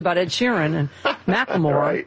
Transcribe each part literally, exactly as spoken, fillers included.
about Ed Sheeran and Macklemore.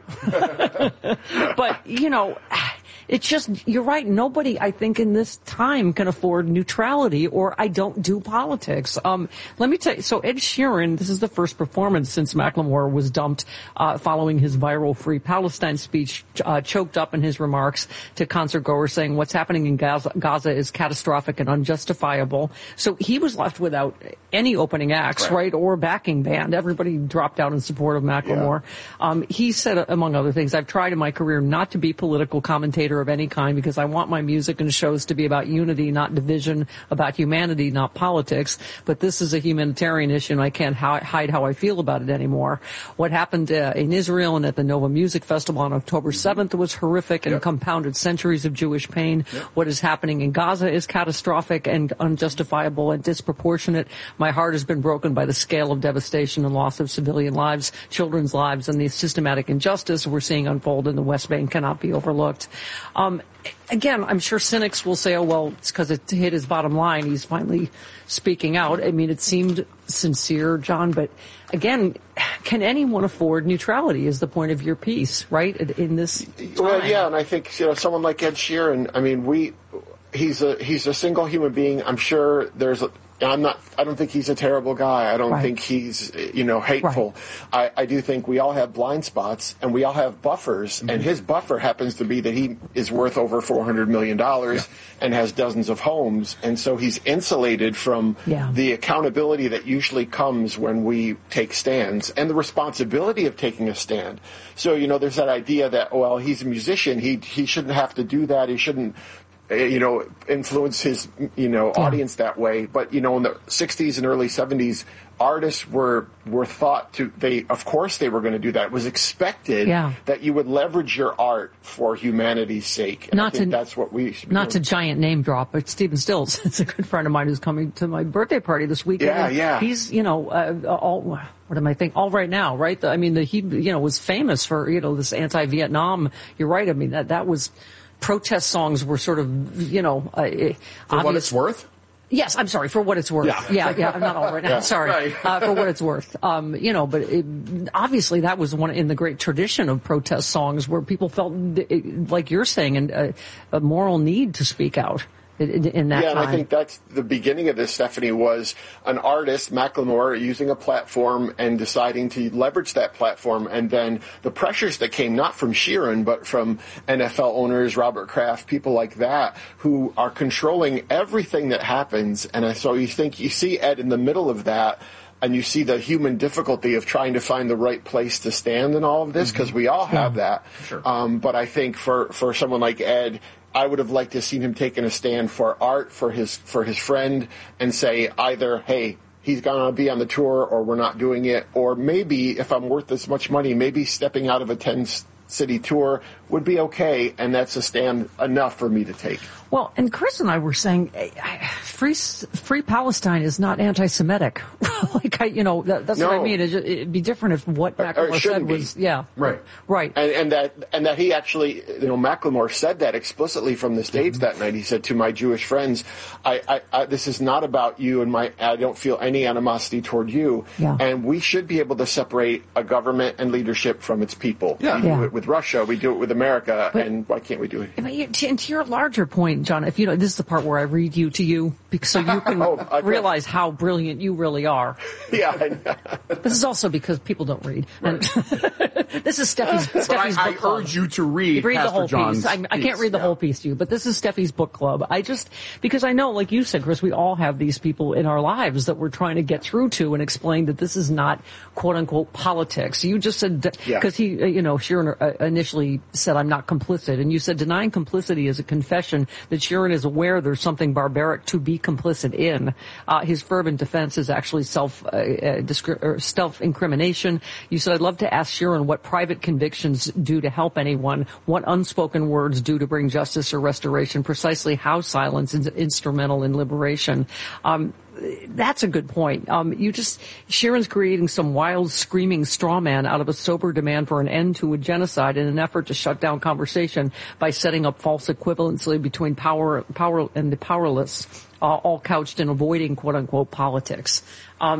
But, you know, it's just, you're right, nobody, I think, in this time can afford neutrality, or I don't do politics. Um, let me tell you, so Ed Sheeran, this is the first performance since Macklemore was dumped uh, following his viral Free Palestine speech, uh, choked up in his remarks to concertgoers saying what's happening in Gaza, Gaza is catastrophic and unjustifiable. So he was left without any opening acts, right, right or backing band. Everybody dropped out in support of Macklemore. Yeah. Um, he said, among other things, I've tried in my career not to be political commentator of any kind because I want my music and shows to be about unity, not division, about humanity, not politics. But this is a humanitarian issue, and I can't hi- hide how I feel about it anymore. What happened uh, in Israel and at the Nova Music Festival on October seventh was horrific and yep. compounded centuries of Jewish pain. Yep. What is happening in Gaza is catastrophic and unjustifiable and disproportionate. My heart has been broken by the scale of devastation and loss of civilian lives, children's lives, and the systematic injustice we're seeing unfold in the West Bank cannot be overlooked. Um, again, I'm sure cynics will say, oh, well, it's because it hit his bottom line. He's finally speaking out. I mean, it seemed sincere, John, but again, can anyone afford neutrality is the point of your piece, right, in this time? Well, yeah, and I think, you know, someone like Ed Sheeran, I mean, we, he's a, he's a single human being. I'm sure there's a, I'm not, I don't think he's a terrible guy. I don't right. think he's, you know, hateful. Right. I, I do think we all have blind spots and we all have buffers. Mm-hmm. And his buffer happens to be that he is worth over four hundred million dollars yeah. and has dozens of homes. And so he's insulated from yeah. the accountability that usually comes when we take stands and the responsibility of taking a stand. So, you know, there's that idea that, well, he's a musician. He, he shouldn't have to do that. He shouldn't, you know, influence his, you know, yeah. audience that way. But, you know, in the sixties and early seventies, artists were, were thought to, they, of course they were going to do that. It was expected yeah. that you would leverage your art for humanity's sake. And not I think to, that's what we should be Not doing. to giant name drop, but Stephen Stills, it's a good friend of mine who's coming to my birthday party this weekend. Yeah, yeah. He's, you know, uh, all, what am I thinking? All Right Now, right? The, I mean, the, he, you know, was famous for, you know, this anti-Vietnam. You're right. I mean, that, that was, protest songs were sort of, you know, uh, for obvious. what it's worth. Yes, I'm sorry, for what it's worth. Yeah, yeah, yeah I'm not all right now. Yeah, sorry. right. uh, for what it's worth. Um, you know, but it, obviously that was one in the great tradition of protest songs where people felt, like you're saying, an, a, a moral need to speak out. In, in that yeah, and time. I think that's the beginning of this, Stephanie, was an artist, Macklemore, using a platform and deciding to leverage that platform, and then the pressures that came not from Sheeran, but from N F L owners, Robert Kraft, people like that, who are controlling everything that happens. And so you think, you see Ed in the middle of that, and you see the human difficulty of trying to find the right place to stand in all of this, because mm-hmm. we all have yeah. that. Sure. Um, but I think for, for someone like Ed, I would have liked to have seen him taking a stand for art, for his for his friend, and say either, hey, he's going to be on the tour, or we're not doing it, or maybe if I'm worth this much money, maybe stepping out of a ten-city tour would be okay, and that's a stand enough for me to take. Well, and Chris and I were saying, free free Palestine is not anti-Semitic. like, I, you know, that, that's no. what I mean. It'd, it'd be different if what Macklemore said was, be. yeah, right, right, and, and that and that he actually, you know, Macklemore said that explicitly from the stage mm-hmm. that night. He said to my Jewish friends, I, I, I, "This is not about you, and my I don't feel any animosity toward you, yeah. and we should be able to separate a government and leadership from its people. Yeah. We do yeah. it with Russia, we do it with America, but, and why can't we do it?" But you, to, and to your larger point, John, if you know, this is the part where I read you to you, because so you can oh, okay. realize how brilliant you really are. Yeah, I know. This is also because people don't read. Right. And this is Steffi's, but Steffi's I, book I club. urge you to read, you read Pastor the whole John's piece. I, I can't read the yeah. whole piece to you, but this is Steffi's book club. I just, because I know, like you said, Chris, we all have these people in our lives that we're trying to get through to and explain that this is not quote unquote politics. You just said, because yeah. he, you know, Sheeran initially said, I'm not complicit. And you said denying complicity is a confession that Sheeran is aware there's something barbaric to be complicit in. Uh, his fervent defense is actually self, uh, uh, discri- or self-incrimination. You said, I'd love to ask Sheeran what private convictions do to help anyone, what unspoken words do to bring justice or restoration, precisely how silence is instrumental in liberation. Um, That's a good point. Um, you just, Sheeran's creating some wild, screaming straw man out of a sober demand for an end to a genocide in an effort to shut down conversation by setting up false equivalency between power, power and the powerless, uh, all couched in avoiding quote unquote politics. Um,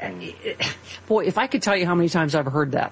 boy, if I could tell you how many times I've heard that